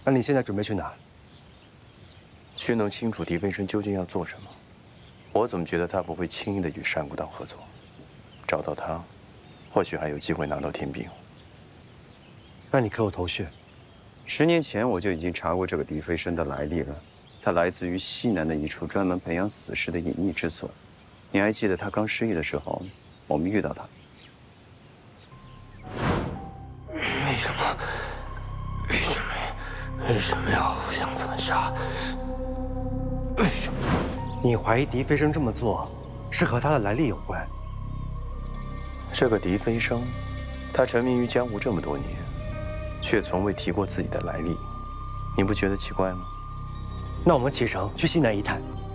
那你现在准备去哪？ 去弄清楚狄飞生究竟要做什么。我怎么觉得他不会轻易的与山谷党合作？找到他，或许还有机会拿到天兵。 那你给我头绪。 10年前我就已经查过这个狄飞生的来历了，他来自于西南的一处专门培养死士的隐秘之所。你还记得他刚失忆的时候，我们遇到他。 为什么？为什么要互相残杀？为什么？ 你怀疑狄飞生这么做，是和他的来历有关？ 这个狄飞生，他沉迷于江湖这么多年，却从未提过自己的来历，你不觉得奇怪吗？ 那我们启程去西南一探。